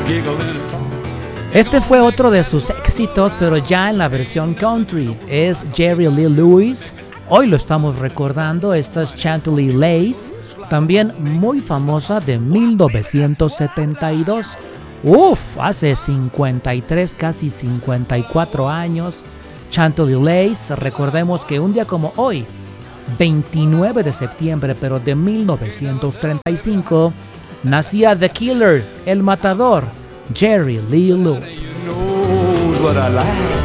Este fue otro de sus éxitos, pero ya en la versión country. Es Jerry Lee Lewis. Hoy lo estamos recordando. Esta es Chantilly Lace, también muy famosa, de 1972. Hace 53, casi 54 años. Chantilly Lace. Recordemos que un día como hoy, 29 de septiembre, pero de 1935, nacía The Killer, el matador, Jerry Lee Lewis. Knows what I like.